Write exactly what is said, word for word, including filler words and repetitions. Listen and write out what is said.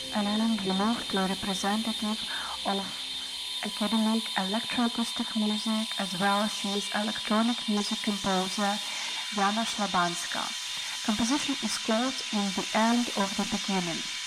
Elena Glimovka, representative of academic electroacoustic music, as well she is electronic music composer Jana Slabanska. Composition is called In the End of the Beginning.